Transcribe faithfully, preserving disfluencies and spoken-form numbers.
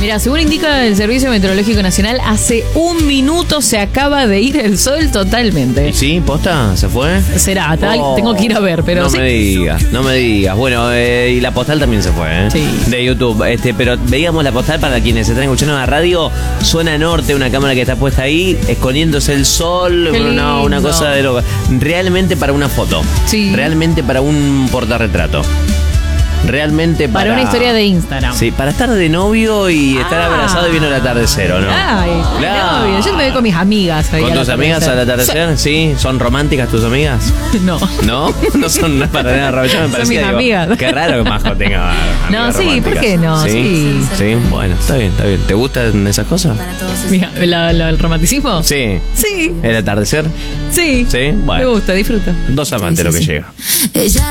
Mira, según indica el Servicio Meteorológico Nacional, hace un minuto se acaba de ir el sol totalmente. ¿Sí? ¿Posta? ¿Se fue? Será, tal, Oh, tengo que ir a ver, pero no sí. me digas, no me digas. Bueno, eh, y la postal también se fue, ¿eh? Sí. De YouTube. Este, pero veíamos la postal para quienes están escuchando en la radio. Zona Norte, una cámara que está puesta ahí, escondiéndose el sol. Qué No, una lindo. cosa de loco. Realmente para una foto. Sí. Realmente para un portarretrato. Realmente para... Para una historia de Instagram. Sí, para estar de novio y estar Ah. abrazado y viendo el atardecer, ¿o no? Ay, Claro. novio. Yo me voy con mis amigas ahí ¿Con al tus amigas al atardecer? Sí. ¿Son románticas tus amigas? No. ¿No? No son para nada románticas. Me Son parecía, mis digo, amigas. qué raro que Majo tenga amigas No, sí, ¿por románticas. qué no? Sí. Sí, bueno, está bien, está bien. ¿Te gustan esas cosas? Mira, la- la- ¿el romanticismo? Sí. Sí, ¿El atardecer? sí. Sí, bueno. Me gusta, disfruto. Dos amantes lo que llega. Ella